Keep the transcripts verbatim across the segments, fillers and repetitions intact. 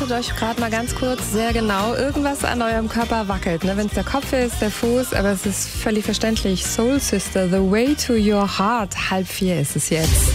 beobachtet euch gerade mal ganz kurz sehr genau. Irgendwas an eurem Körper wackelt, ne? Wenn es der Kopf ist, der Fuß, aber es ist völlig verständlich. Soul Sister, The Way to Your Heart. Halb vier ist es jetzt.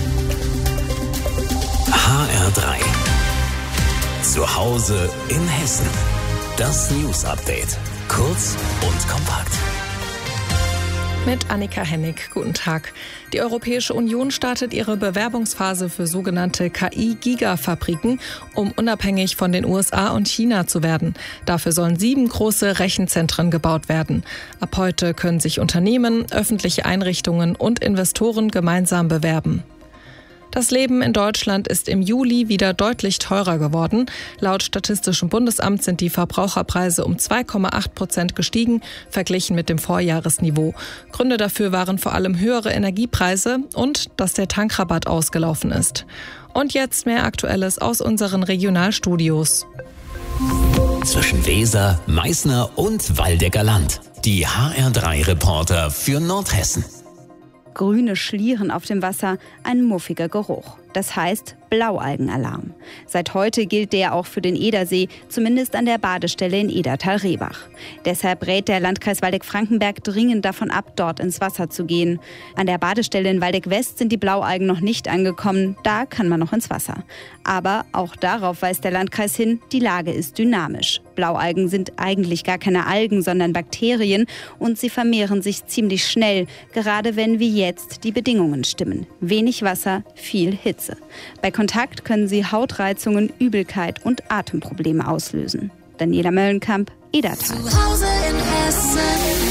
H R drei. Zu Hause in Hessen. Das News Update. Kurz und kompakt. Mit Annika Hennig. Guten Tag. Die Europäische Union startet ihre Bewerbungsphase für sogenannte K I-Gigafabriken, um unabhängig von den U S A und China zu werden. Dafür sollen sieben große Rechenzentren gebaut werden. Ab heute können sich Unternehmen, öffentliche Einrichtungen und Investoren gemeinsam bewerben. Das Leben in Deutschland ist im Juli wieder deutlich teurer geworden. Laut Statistischem Bundesamt sind die Verbraucherpreise um zwei Komma acht Prozent gestiegen, verglichen mit dem Vorjahresniveau. Gründe dafür waren vor allem höhere Energiepreise und dass der Tankrabatt ausgelaufen ist. Und jetzt mehr Aktuelles aus unseren Regionalstudios. Zwischen Weser, Meißner und Waldecker Land. Die H R drei Reporter für Nordhessen. Grüne Schlieren auf dem Wasser, ein muffiger Geruch. Das heißt Blaualgenalarm. Seit heute gilt der auch für den Edersee, zumindest an der Badestelle in Edertal-Rehbach. Deshalb rät der Landkreis Waldeck-Frankenberg dringend davon ab, dort ins Wasser zu gehen. An der Badestelle in Waldeck-West sind die Blaualgen noch nicht angekommen, da kann man noch ins Wasser. Aber auch darauf weist der Landkreis hin, die Lage ist dynamisch. Blaualgen sind eigentlich gar keine Algen, sondern Bakterien und sie vermehren sich ziemlich schnell, gerade wenn wie jetzt die Bedingungen stimmen. Wenig Wasser, viel Hitze. Bei Kontakt können sie Hautreizungen, Übelkeit und Atemprobleme auslösen. Daniela Möllenkamp, Edertal. Zu Hause in Hessen.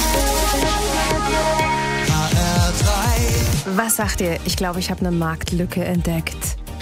H R drei. Was sagt ihr? Ich glaube, ich habe eine Marktlücke entdeckt.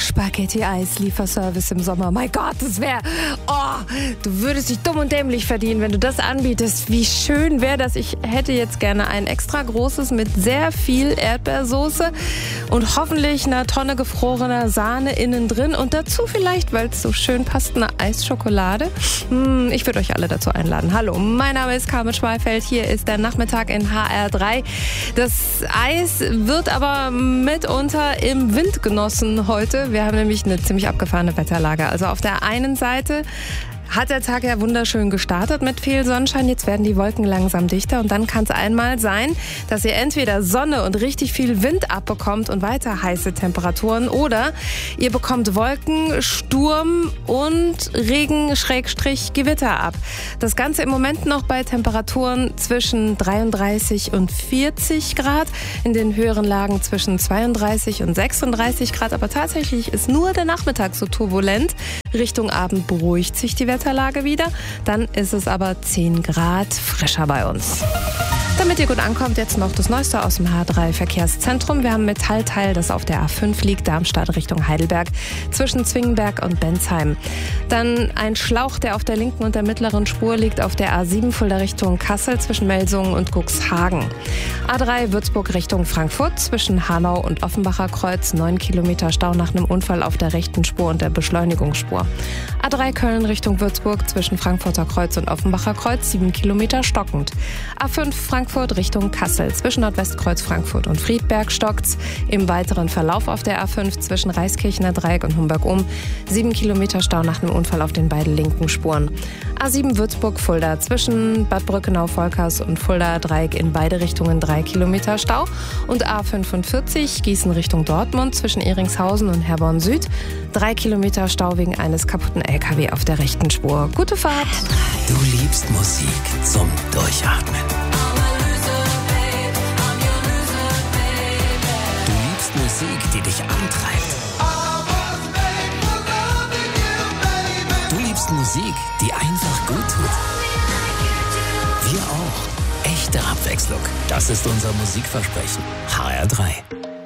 Spaghetti-Eis-Lieferservice im Sommer. Mein Gott, das wäre... Oh, du würdest dich dumm und dämlich verdienen, wenn du das anbietest. Wie schön wäre das. Ich hätte jetzt gerne ein extra großes mit sehr viel Erdbeersoße und hoffentlich einer Tonne gefrorener Sahne innen drin. Und dazu vielleicht, weil es so schön passt, eine Eisschokolade. Hm, ich würde euch alle dazu einladen. Hallo, mein Name ist Carmen Schweifeld. Hier ist der Nachmittag in H R drei. Das Eis wird aber mitunter im Wind genossen heute. Wir haben nämlich eine ziemlich abgefahrene Wetterlage. Also auf der einen Seite hat der Tag ja wunderschön gestartet mit viel Sonnenschein. Jetzt werden die Wolken langsam dichter und dann kann es einmal sein, dass ihr entweder Sonne und richtig viel Wind abbekommt und weiter heiße Temperaturen oder ihr bekommt Wolken, Sturm und Regen, Schrägstrich, Gewitter ab. Das Ganze im Moment noch bei Temperaturen zwischen dreiunddreißig und vierzig Grad, in den höheren Lagen zwischen zweiunddreißig und sechsunddreißig Grad. Aber tatsächlich ist nur der Nachmittag so turbulent. Richtung Abend beruhigt sich die Wetterlage wieder. Dann ist es aber zehn Grad frischer bei uns. Damit ihr gut ankommt, jetzt noch das Neueste aus dem H drei Verkehrszentrum. Wir haben Metallteil, das auf der A fünf liegt, Darmstadt Richtung Heidelberg, zwischen Zwingenberg und Bensheim. Dann ein Schlauch, der auf der linken und der mittleren Spur liegt, auf der A sieben Fulda Richtung Kassel, zwischen Melsungen und Cuxhagen. A drei Würzburg Richtung Frankfurt, zwischen Hanau und Offenbacher Kreuz, neun Kilometer Stau nach einem Unfall auf der rechten Spur und der Beschleunigungsspur. A drei Köln Richtung Würzburg, zwischen Frankfurter Kreuz und Offenbacher Kreuz, sieben Kilometer stockend. A fünf Frankfurt Richtung Kassel. Zwischen Nordwestkreuz Frankfurt und Friedberg stockt's. Im weiteren Verlauf auf der A fünf zwischen Reiskirchener Dreieck und Humberg-Ohm. Sieben Kilometer Stau nach einem Unfall auf den beiden linken Spuren. A sieben Würzburg-Fulda. Zwischen Bad Brückenau-Volkers und Fulda-Dreieck in beide Richtungen drei Kilometer Stau. Und A fünfundvierzig Gießen Richtung Dortmund zwischen Ehringshausen und Herborn Süd. Drei Kilometer Stau wegen eines kaputten L K W auf der rechten Spur. Gute Fahrt! Du liebst Musik zum Durchatmen. Musik, die dich antreibt. Du liebst Musik, die einfach gut tut. Wir auch. Echte Abwechslung. Das ist unser Musikversprechen. H R drei.